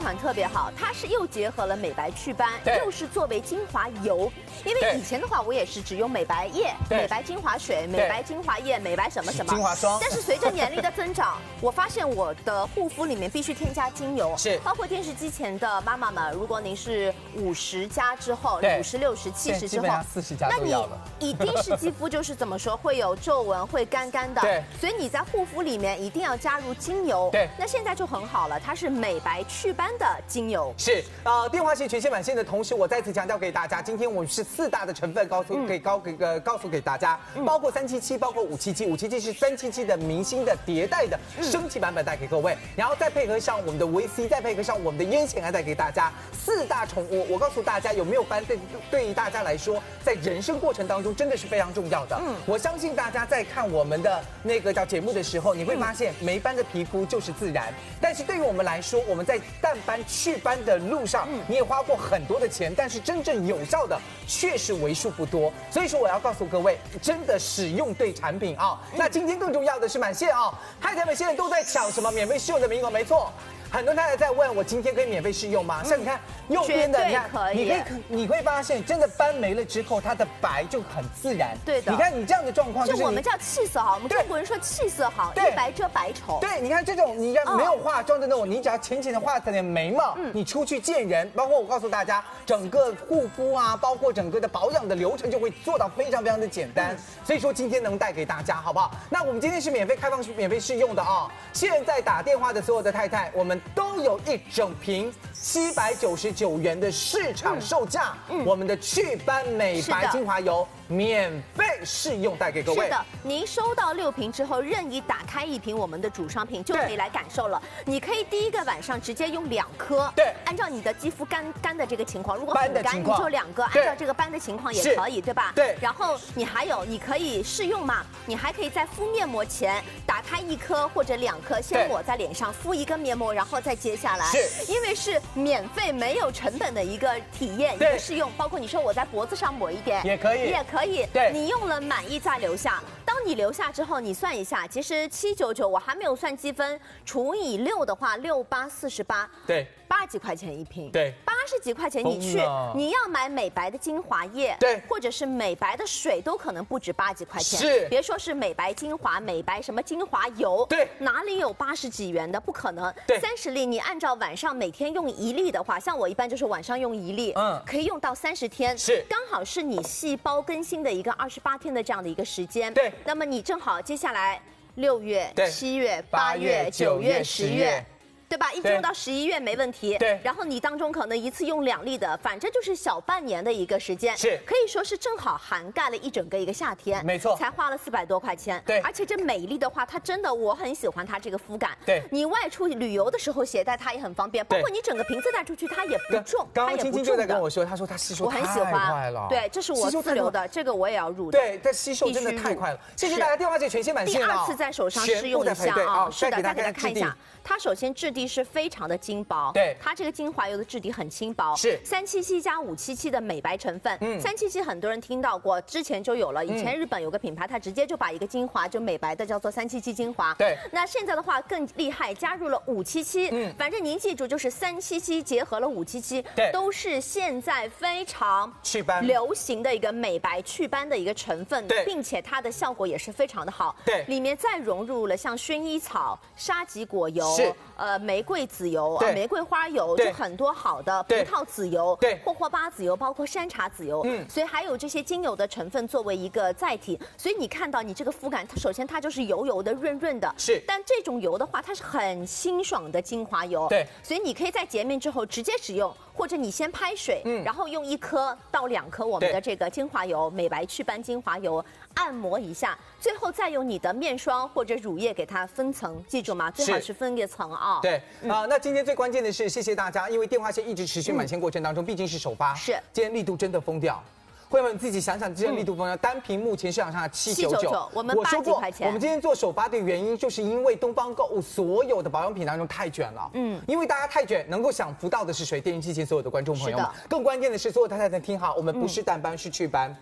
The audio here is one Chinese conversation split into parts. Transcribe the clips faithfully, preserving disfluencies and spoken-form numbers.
款特别好，它是又结合了美白祛斑，又是作为精华油。因为以前的话，我也是只用美白液、美白精华水、美白精华液、美白什么什么精华霜。 但是随着年龄的增长，我发现我的护肤里面必须添加精油， 是包括电视机前的妈妈们，如果您是五十加之后，五十、六十、七十之后， 四十加那你都要了。 一定是肌肤就是怎么说会有皱纹，会干干的。 对， 所以你在护肤里面一定要加入精油。 对， 那现在就很好了，它是美白祛斑的精油。 是，呃，电话线全线满线的同时，我再次强调给大家，今天我们是四大的成分告诉给高给呃告诉给大家，包括三七七，包括五七七，五七七是三七七的明星的迭代的升级版本带给各位，然后再配合上我们的维 C， 再配合上我们的烟酰胺带给大家四大宠物。我告诉大家，有没有斑对对于大家来说，在人生过程当中真的是非常重要的。嗯，我相信大家在看我们的那个叫节目的时候，你会发现没斑的皮肤就是自然，但是对于我们来说，我们在淡斑祛斑的路上，你也花过很多的钱，但是真正有效的确实为数不多。所以说，我要告诉各位，真的使用对产品啊。那今天更重要的是满线啊，太太们现在都在抢什么免费试用的名额，没错。很多太太在问我今天可以免费试用吗？像你看右边的，你看，你可以你会发现，真的斑没了之后，它的白就很自然。 对的， 你看你这样的状况， 就我们叫气色好，我们中国人说气色好，一白遮百丑。 对，你看这种你看没有化妆的那种，你只要浅浅的画点眉毛，你出去见人，包括我告诉大家，整个护肤啊，包括整个的保养的流程就会做到非常非常的简单。所以说今天能带给大家，好不好？那我们今天是免费开放免费试用的啊！现在打电话的所有的太太，我们都有一整瓶七百九十九元的市场售价，嗯、我们的祛斑美白精华油免费试用带给各位。 是的，您收到六瓶之后，任意打开一瓶我们的主商品就可以来感受了。你可以第一个晚上直接用两颗， 对， 按照你的肌肤干干的这个情况，如果很干你就两个，按照这个斑的情况也可以，对吧？ 对。 然后你还有，你可以试用嘛，你还可以在敷面膜前打开一颗或者两颗，先抹在脸上，敷一个面膜，然后再接下来。是，因为是免费没有成本的一个体验，一个试用，包括你说我在脖子上抹一点也可以， 也可以。对，你用了满意再留下。当你留下之后，你算一下，其实七九九我还没有算积分，除以六的话，六八四十八， 对， 八几块钱一瓶， 对， 八十几块钱你去，你要买美白的精华液， 对， 或者是美白的水，都可能不止八几块钱。 是， 别说是美白精华、美白什么精华油， 对， 哪里有八十几元的？不可能。 对， 三十粒，你按照晚上每天用一粒的话，像我一般就是晚上用一粒，嗯，可以用到三十天， 是， 刚好是你细胞更新的一个二十八天的这样的一个时间。 对， 那么你正好接下来六月、七月、八月、九月、十月。对吧？一直用到十一月没问题。对。然后你当中可能一次用两粒的，反正就是小半年的一个时间，是可以说是正好涵盖了一整个一个夏天。没错。才花了四百多块钱。对。而且这每一粒的话，它真的我很喜欢它这个肤感。对。你外出旅游的时候携带它也很方便，包括你整个瓶子带出去它也不重， 刚刚晶晶就在跟我说，她说她吸收太快了。 对，这是我自留的，这个我也要入的。 对，它吸收真的太快了。谢谢大家，电话线全线满线了。 第二次在手上试用一下啊，是的，再给大家看一下。它首先质地是非常的轻薄，对，它这个精华油的质地很轻薄，是三七七加五七七的美白成分。嗯，三七七很多人听到过，之前就有了。以前日本有个品牌，它直接就把一个精华就美白的叫做三七七精华。对，那现在的话更厉害，加入了五七七。嗯，反正您记住，就是三七七结合了五七七，对，都是现在非常祛斑流行的一个美白祛斑的一个成分，对，并且它的效果也是非常的好。对，里面再融入了像薰衣草、沙棘果油。是，呃，玫瑰籽油、呃、玫瑰花油，就很多好的葡萄籽油、对，霍霍巴籽油，包括山茶籽油，嗯，所以还有这些精油的成分作为一个载体，所以你看到你这个肤感，它首先它就是油油的、润润的，是，但这种油的话，它是很清爽的精华油，对，所以你可以在洁面之后直接使用，或者你先拍水，嗯，然后用一颗到两颗我们的这个精华油，美白祛斑精华油。按摩一下，最后再用你的面霜或者乳液给它分层，记住吗？最好是分个层啊。对啊，那今天最关键的是，谢谢大家，因为电话线一直持续满线过程当中，毕竟是首发，是今天力度真的疯掉。会员们自己想想，今天力度疯掉，单瓶目前市场上七九九， 我们八几块钱。 我们今天做首发的原因，就是因为东方购物所有的保养品当中太卷了，嗯，因为大家太卷，能够享福到的是谁？电视机前所有的观众朋友们，更关键的是，所有太太们听好，我们不是淡斑，是祛斑。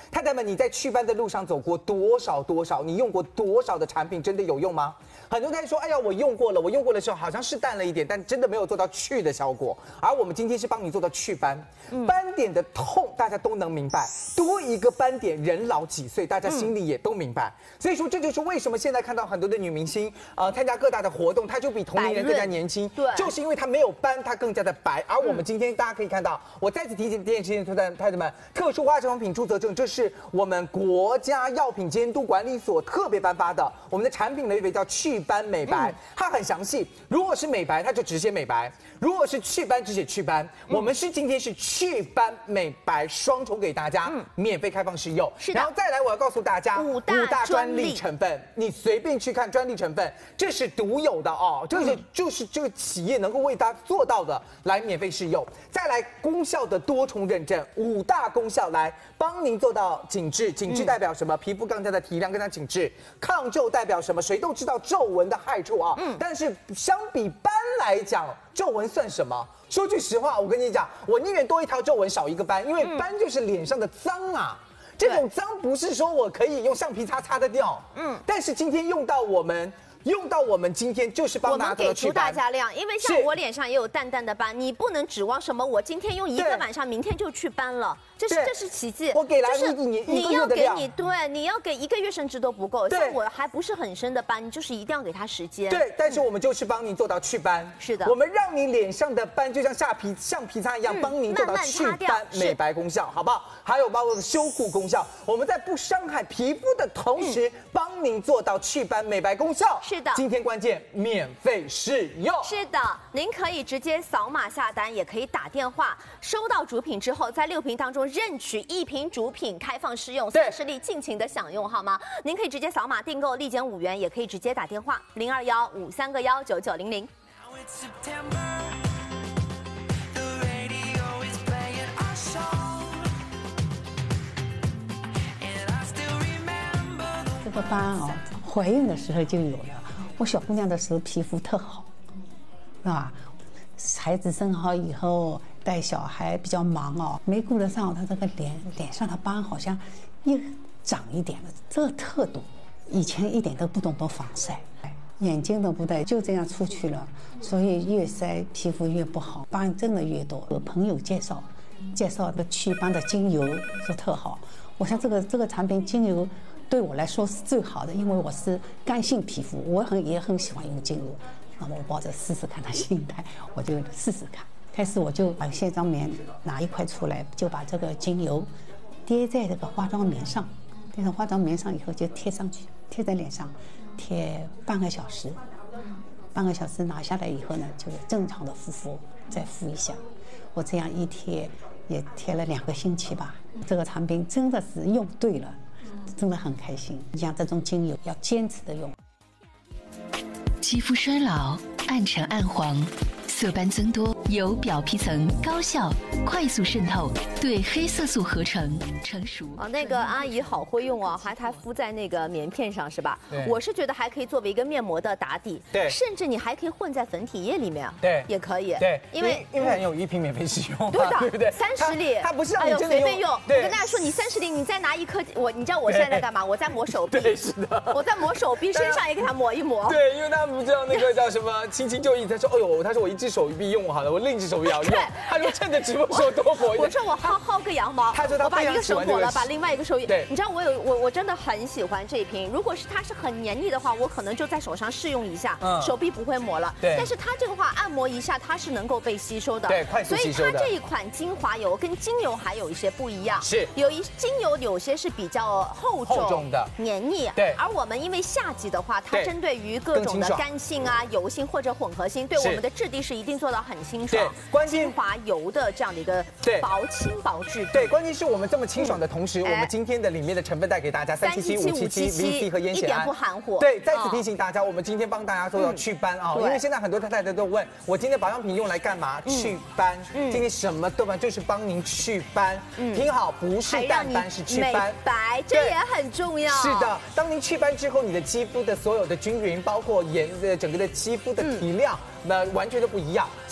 太太们，你在祛斑的路上走过多少多少？你用过多少的产品，真的有用吗？很多太太说，哎呀，我用过了，我用过的时候好像是淡了一点，但真的没有做到去的效果。而我们今天是帮你做到祛斑，嗯、斑点的痛大家都能明白，多一个斑点，人老几岁，大家心里也都明白。嗯、所以说，这就是为什么现在看到很多的女明星，呃，参加各大的活动，她就比同龄人更加年轻， 对， 就是因为她没有斑，她更加的白。而我们今天大家可以看到，我再次提醒电视前的太太们，特殊化妆品注册证，这是我们国家药品监督管理所特别颁发的，我们的产品类别叫祛斑美白。嗯，它很详细，如果是美白，它就只写美白；如果是祛斑，只写祛斑。嗯、我们是今天是祛斑美白双重给大家，嗯、免费开放试用。 是的。 然后再来，我要告诉大家五大, 五大专利成分，你随便去看专利成分，这是独有的哦，这是、嗯、就是这个企业能够为大家做到的，来免费试用。再来，功效的多重认证，五大功效来帮您做到紧致。紧致代表什么？嗯、皮肤更加的提亮，更加紧致。抗皱代表什么？谁都知道皱纹的害处啊。嗯，但是相比斑来讲，皱纹算什么？说句实话，我跟你讲，我宁愿多一条皱纹少一个斑，因为斑就是脸上的脏啊。嗯、这种脏不是说我可以用橡皮擦擦得掉。嗯，但是今天用到我们。用到我们今天就是帮大家给出大家量，因为像我脸上也有淡淡的斑，你不能指望什么我今天用一个晚上，明天就去斑了，这是这是奇迹。 我给了你你你要给你对，你要给一个月甚至都不够。像我还不是很深的斑，你就是一定要给它时间。 对，但是我们就是帮你做到祛斑。 是的， 我们让你脸上的斑就像橡皮橡皮擦一样，帮您做到祛斑美白功效，好不好？还有包括修护功效，我们在不伤害皮肤的同时，帮您做到祛斑美白功效。 是的， 今天关键。免费试用。 是的，您可以直接扫码下单，也可以打电话。收到主品之后，在六瓶当中任取一瓶主品开放试用，三十粒尽情的享用，好吗？您可以直接扫码订购，立减五元，也可以直接打电话零二幺五三个幺九九零零。 这个斑哦，怀孕的时候就有了。我小姑娘的时候皮肤特好，是吧？孩子生好以后带小孩比较忙哦，没顾得上她这个脸脸上的斑好像又长一点了，这个特多。以前一点都不懂得防晒，眼睛都不戴，就这样出去了，所以越晒皮肤越不好，斑真的越多。有朋友介绍介绍的祛斑的精油说特好，我想这个这个产品精油。对我来说是最好的，因为我是干性皮肤，我很也很喜欢用精油。那么我抱着试试看的心态，我就试试看。开始我就把卸妆棉拿一块出来，就把这个精油滴在这个化妆棉上，贴上化妆棉上以后就贴上去，贴在脸上，贴半个小时。半个小时拿下来以后呢，就是正常的敷敷，再敷一下。我这样一贴也贴了两个星期吧。这个产品真的是用对了。真的很开心，像这种精油要坚持的用。 肌肤衰老、暗沉暗黄、色斑增多，由表皮层高效、快速渗透，对黑色素合成成熟。 哦，那个阿姨好会用哦，还还敷在那个棉片上是吧？我是觉得还可以作为一个面膜的打底， 对， 甚至你还可以混在粉体液里面， 对， 也可以， 对， 因为因为有一瓶免费使用， 对的， 对不对？ 三十粒， 它不是让你真的随便用。我跟大家说，你三十粒，你再拿一颗，我你知道我现在在干嘛？我在抹手臂， 对，是的， 我在抹手臂，身上也给它抹一抹。 对，因为他们不知道那个叫什么轻轻就义，他说，哎呦，他说我一只手臂用好了，我另一只手臂要用。他说趁着直播时候多抹一点。 我说我薅薅个羊毛， 他说他我把一个手抹了，把另外一个手。 对， 你知道我有我我真的很喜欢这一瓶。如果是它是很黏腻的话，我可能就在手上试用一下，嗯、手臂不会抹了。 对， 但是它这个话按摩一下，它是能够被吸收的。 对，快速吸收的。 所以它这一款精华油跟精油还有一些不一样。 是， 有一精油有些是比较厚重、 厚重的、 黏腻。 对， 而我们因为夏季的话，它针对于各种的干性啊、油性或者混合性，对我们的质地是一定做到很清爽。 对，关键精华油的这样的一个薄轻薄质地。 对，关键是我们这么清爽的同时，我们今天的里面的成分带给大家三七七、五七七、V C 和烟酰胺， 一点不含糊。 对，再次提醒大家，我们今天帮大家做到祛斑啊，因为现在很多太太都问我今天保养品用来干嘛？祛斑。今天什么都办，就是帮您祛斑。听好，不是淡斑，是祛斑。 美白，这也很重要。 是的，当您祛斑之后，你的肌肤的所有的均匀，包括颜的整个的肌肤的提亮，那完全都不一样。所以说，就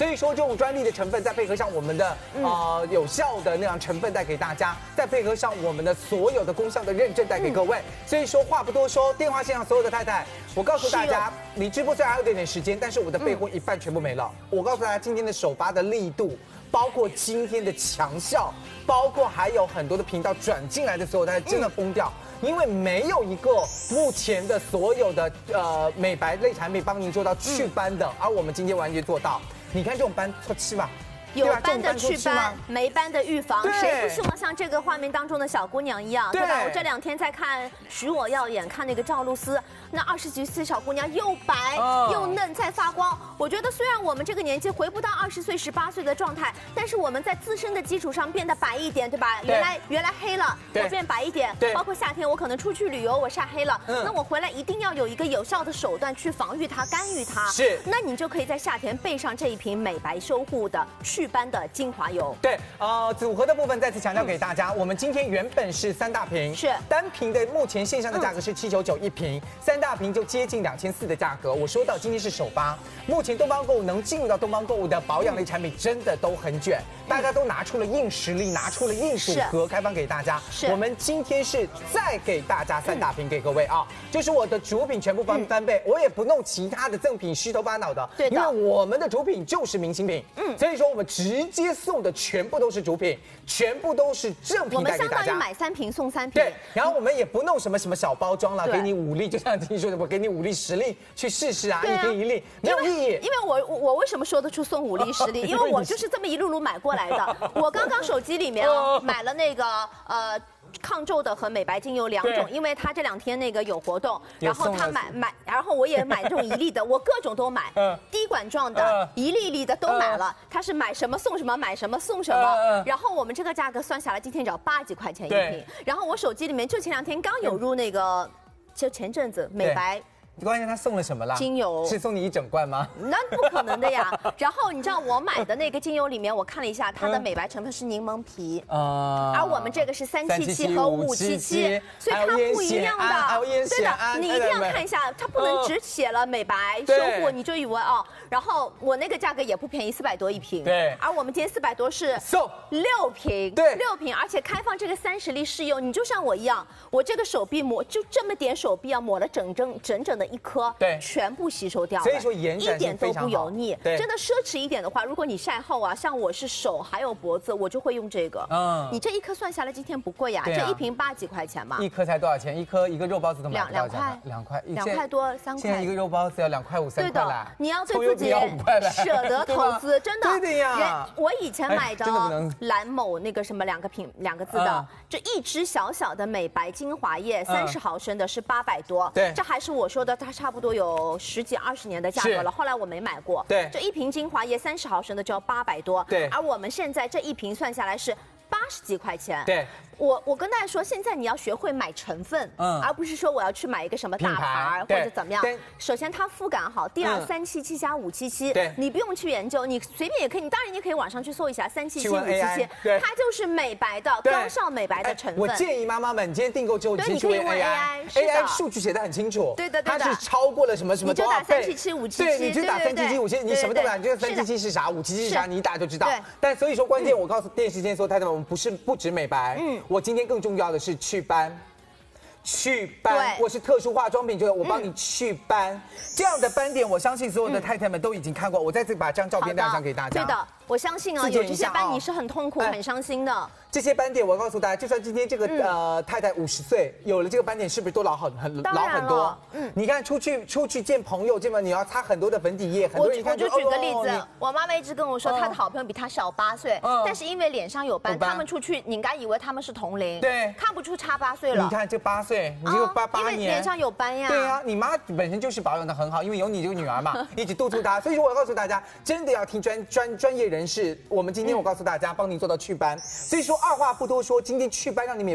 种专利的成分，再配合上我们的呃有效的那样成分带给大家，再配合上我们的所有的功效的认证带给各位。所以说话不多说，电话线上所有的太太，我告诉大家，离直播虽然还有点点时间，但是我的备货一半全部没了。我告诉大家，今天的首发的力度，包括今天的强效，包括还有很多的频道转进来的所有，大家真的疯掉。因为没有一个目前的所有的呃美白类产品帮您做到祛斑的，而我们今天完全做到。你看这种斑错吃吧。 有斑的祛斑，没斑的预防，谁不希望像这个画面当中的小姑娘一样，对吧？我这两天在看《许我耀眼》，看那个赵露思，那二十几岁小姑娘又白又嫩，在发光。我觉得虽然我们这个年纪回不到二十岁、十八岁的状态，但是我们在自身的基础上变得白一点，对吧？原来原来黑了，我变白一点。包括夏天，我可能出去旅游，我晒黑了，那我回来一定要有一个有效的手段去防御它、干预它。是，那你就可以在夏天备上这一瓶美白修护的祛斑的精华油。 对，呃，组合的部分再次强调给大家，嗯、我们今天原本是三大瓶， 是单瓶的目前线上的价格是七九九一瓶，嗯、三大瓶就接近两千四的价格。我说到今天是首发，目前东方购物能进入到东方购物的保养类产品真的都很卷，嗯、大家都拿出了硬实力，拿出了硬组合开放给大家。是，我们今天是再给大家三大瓶给各位啊，嗯、就是我的主品全部翻翻倍，嗯、我也不弄其他的赠品虚头巴脑的，对的，因为我们的主品就是明星品，嗯，所以说我们直接送的全部都是主品，全部都是正品带给大家。 我们相当于买三瓶送三瓶。 对，然后我们也不弄什么什么小包装了，给你五粒，就像听说的，我给你五粒十粒去试试啊，一瓶一粒没有意义。 因为我我为什么说得出送五粒十粒？因为我就是这么一路路买过来的。我刚刚手机里面哦买了那个呃。抗皱的和美白精油两种，因为他这两天那个有活动，然后他买买，然后我也买这种一粒的，我各种都买，滴管状的、一粒一粒的都买了。他是买什么送什么，买什么送什么。然后我们这个价格算下来，今天只要八几块钱一瓶。然后我手机里面就前两天刚有入那个，就前阵子美白。 关键他送了什么啦？ 精油是送你一整罐吗？ 那不可能的呀。然后你知道我买的那个精油里面，我看了一下，它的美白成分是柠檬皮，嗯，而我们这个是三七七和五七七，所以它不一样的。对的，你一定要看一下，它不能只写了美白修护，你就以为哦。然后我那个价格也不便宜，四百多一瓶。对，而我们今天四百多是送六瓶，对，六瓶，而且开放这个三十粒试用，你就像我一样，我这个手臂抹就这么点手臂啊，抹了整整整整的。一颗，对，全部吸收掉了， 所以说延展一点都不油腻。真的奢侈一点的话，如果你晒后啊，像我是手还有脖子，我就会用这个。嗯，你这一颗算下来今天不贵呀，这一瓶八几块钱嘛。 一颗才多少钱？一颗一个肉包子都买两两块， 两块， 两块多三块。 现在一个肉包子要两块五三块啦。 你要对自己舍得投资，真的。 对的呀。 我以前买的蓝某那个什么两个品两个字的，就一支小小的美白精华液，三十毫升的是八百多。对，这还是我说的。它差不多有十几二十年的价格了，后来我没买过。对，这一瓶精华液三十毫升的就要八百多。对，而我们现在这一瓶算下来是八十几块钱。对。我我跟大家说，现在你要学会买成分，嗯，而不是说我要去买一个什么大牌或者怎么样。首先它肤感好，第二三七七加五七七，对，你不用去研究，你随便也可以，你当然你可以网上去搜一下三七七五七七，它就是美白的高效美白的成分。 我建议妈妈们，你今天订购之后， 对，你可以问 A I，A I 数据写得很清楚， 对的对的， 它是超过了什么什么多少倍， 你就打三七七五七七， 对，你就打三七七五七，你什么都不打，你就三七七是啥，五七七是啥，你一打就知道。但所以说，关键我告诉电视间所有太太们，我们不是不止美白，嗯，我今天更重要的是祛斑，祛斑，我是特殊化妆品，就是我帮你祛斑。嗯、这样的斑点，我相信所有的太太们都已经看过。我再次把这张照片亮相给大家。 对的，我相信啊，有这些斑你是很痛苦、很伤心的。 这些斑点，我告诉大家，就算今天这个、嗯、呃太太五十岁，有了这个斑点，是不是都老很很老很多？嗯，你看出去出去见朋友，见朋友你要擦很多的粉底液，很多人一看我就举个例子，哦、我妈妈一直跟我说，她的好朋友比她小八岁，嗯、但是因为脸上有斑，他们出去你应该以为他们是同龄，对，看不出差八岁了。 你看这八岁，你这个八八年， 因为脸上有斑呀。 对啊，你妈本身就是保养的很好，因为有你这个女儿嘛，一直督促她。所以说，我要告诉大家，真的要听专专专业人士。我们今天我告诉大家，帮您做到祛斑。所以说，二话不多说。今天祛斑让你们。